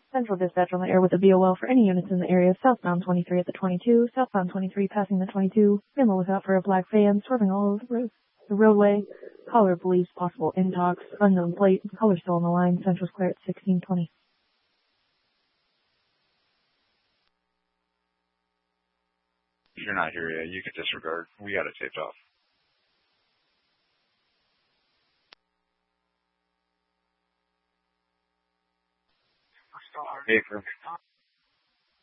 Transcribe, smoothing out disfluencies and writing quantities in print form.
Central dispatch on the air with the BOL for any units in the area. Southbound 23 at the 22. Southbound 23 passing the 22. Be on the lookout for a black van swerving all over the roadway. Caller believes possible intox. Unknown plate. Caller still on the line. Central's clear at 1620. If you're not here yet, you can disregard. We got it taped off. Hey,